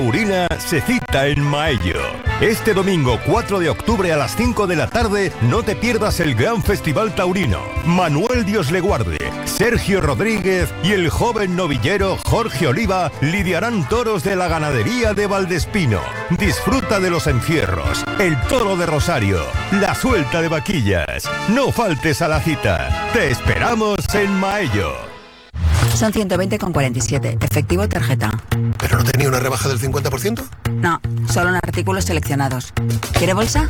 Taurina se cita en Maello. Este domingo 4 de octubre a las 5 de la tarde no te pierdas el gran festival taurino. Manuel Dios le guarde, Sergio Rodríguez y el joven novillero Jorge Oliva lidiarán toros de la ganadería de Valdespino. Disfruta de los encierros, el toro de Rosario, la suelta de vaquillas. No faltes a la cita. Te esperamos en Maello. Son 120,47. Efectivo tarjeta. ¿Pero no tenía una rebaja del 50%? No, solo en artículos seleccionados. ¿Quiere bolsa?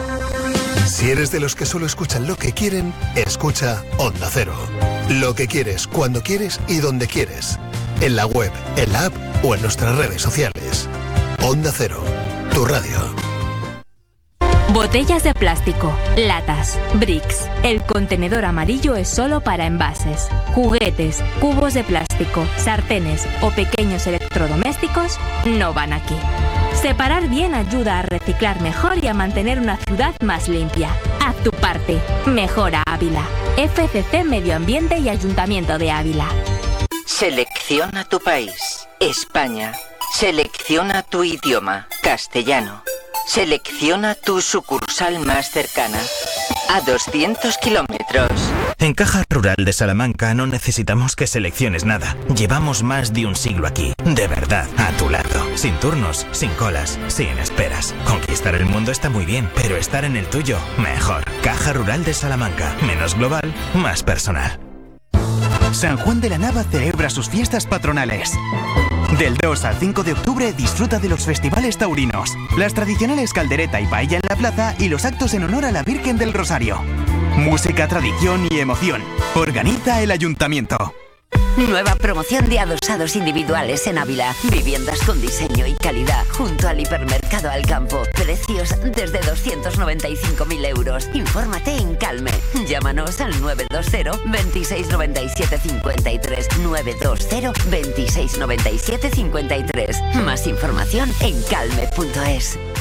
Si eres de los que solo escuchan lo que quieren, escucha Onda Cero. Lo que quieres, cuando quieres y donde quieres. En la web, en la app o en nuestras redes sociales. Onda Cero, tu radio. Botellas de plástico, latas, bricks. El contenedor amarillo es solo para envases. Juguetes, cubos de plástico, sartenes o pequeños electrodomésticos no van aquí. Separar bien ayuda a reciclar mejor y a mantener una ciudad más limpia. Haz tu parte. Mejora Ávila. FCC Medio Ambiente y Ayuntamiento de Ávila. Selecciona tu país. España. Selecciona tu idioma. Castellano. Selecciona tu sucursal más cercana. A 200 kilómetros. En Caja Rural de Salamanca no necesitamos que selecciones nada. Llevamos más de un siglo aquí. De verdad, a tu lado. Sin turnos, sin colas, sin esperas. Conquistar el mundo está muy bien, pero estar en el tuyo, mejor. Caja Rural de Salamanca. Menos global, más personal. San Juan de la Nava celebra sus fiestas patronales. Del 2 al 5 de octubre disfruta de los festivales taurinos, las tradicionales caldereta y paella en la plaza y los actos en honor a la Virgen del Rosario. Música, tradición y emoción. Organiza el Ayuntamiento. Nueva promoción de adosados individuales en Ávila. Viviendas con diseño y calidad junto al hipermercado Alcampo. Precios desde 295.000 euros. Infórmate en Calme. Llámanos al 920 26 97 53. 920 26 97 53. Más información en calme.es.